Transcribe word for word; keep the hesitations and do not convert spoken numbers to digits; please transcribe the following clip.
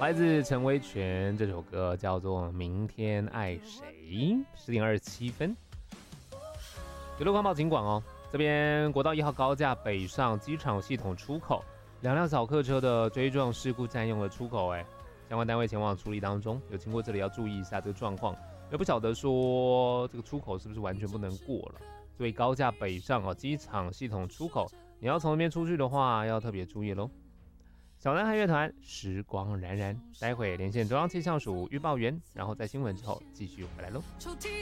来自陈威全，这首歌叫做《明天爱谁》，十点二十七分。铁路快报警广哦，这边国道一号高架北上机场系统出口，两辆小客车的追撞事故占用了出口，哎，相关单位前往处理当中，有经过这里要注意一下这个状况，也不晓得说这个出口是不是完全不能过了。所以高架北上哦，机场系统出口，你要从那边出去的话，要特别注意喽。小男孩乐团时光荏苒，待会连线中央气象署预报员，然后在新闻之后继续回来喽。